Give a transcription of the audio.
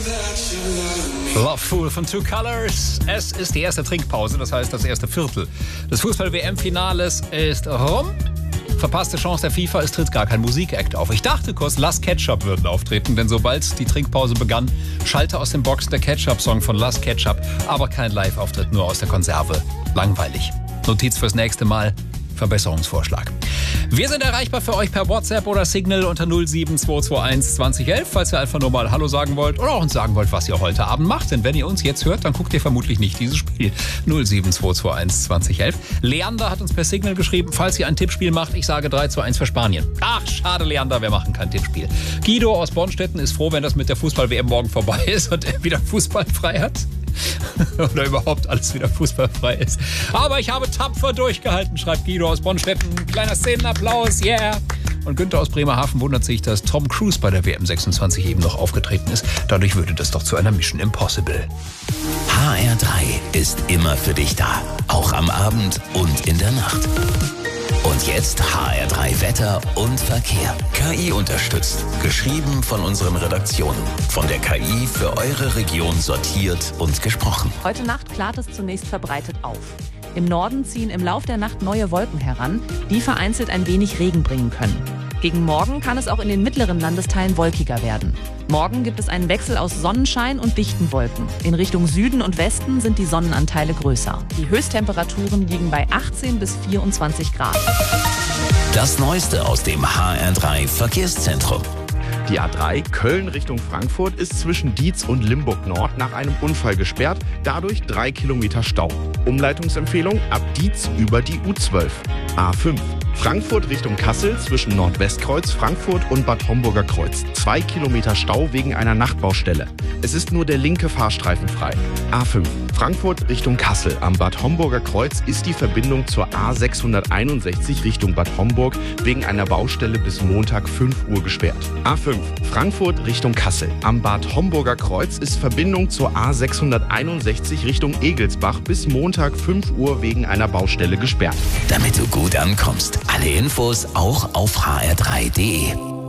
Love Fool von Two Colors. Es ist die erste Trinkpause, das heißt das erste Viertel des Fußball-WM-Finales ist rum. Verpasste Chance der FIFA, es tritt gar kein Musikakt auf. Ich dachte kurz, Last Ketchup würden auftreten, denn sobald die Trinkpause begann, schallte aus den Boxen der Ketchup-Song von Last Ketchup, aber kein Live-Auftritt, nur aus der Konserve. Langweilig. Notiz fürs nächste Mal, Verbesserungsvorschlag. Wir sind erreichbar für euch per WhatsApp oder Signal unter 07221 2011, falls ihr einfach nur mal Hallo sagen wollt oder auch uns sagen wollt, was ihr heute Abend macht. Denn wenn ihr uns jetzt hört, dann guckt ihr vermutlich nicht dieses Spiel. 07221 2011. Leander hat uns per Signal geschrieben, falls ihr ein Tippspiel macht, ich sage 3:1 für Spanien. Ach, schade Leander, wir machen kein Tippspiel. Guido aus Bornstetten ist froh, wenn das mit der Fußball-WM morgen vorbei ist und er wieder fußballfrei hat. Oder überhaupt alles wieder fußballfrei ist. Aber ich habe tapfer durchgehalten, schreibt Guido aus Bonstetten. Kleiner Szenenapplaus, yeah! Und Günther aus Bremerhaven wundert sich, dass Tom Cruise bei der WM 26 eben noch aufgetreten ist. Dadurch würde das doch zu einer Mission Impossible. HR3 ist immer für dich da. Auch am Abend und in der Nacht. Und jetzt HR3 Wetter und Verkehr. KI unterstützt. Geschrieben von unseren Redaktionen. Von der KI für eure Region sortiert und gesprochen. Heute Nacht klart es zunächst verbreitet auf. Im Norden ziehen im Lauf der Nacht neue Wolken heran, die vereinzelt ein wenig Regen bringen können. Gegen Morgen kann es auch in den mittleren Landesteilen wolkiger werden. Morgen gibt es einen Wechsel aus Sonnenschein und dichten Wolken. In Richtung Süden und Westen sind die Sonnenanteile größer. Die Höchsttemperaturen liegen bei 18 bis 24 Grad. Das Neueste aus dem HR3 Verkehrszentrum. Die A3 Köln Richtung Frankfurt ist zwischen Dietz und Limburg Nord nach einem Unfall gesperrt, dadurch 3 Kilometer Stau. Umleitungsempfehlung ab Dietz über die U12. A5 Frankfurt Richtung Kassel zwischen Nordwestkreuz, Frankfurt und Bad Homburger Kreuz. 2 Kilometer Stau wegen einer Nachtbaustelle. Es ist nur der linke Fahrstreifen frei. A5 Frankfurt Richtung Kassel. Am Bad Homburger Kreuz ist die Verbindung zur A661 Richtung Bad Homburg wegen einer Baustelle bis Montag 5 Uhr gesperrt. A5 Frankfurt Richtung Kassel. Am Bad Homburger Kreuz ist Verbindung zur A661 Richtung Egelsbach bis Montag 5 Uhr wegen einer Baustelle gesperrt. Damit du gut ankommst. Alle Infos auch auf hr3.de.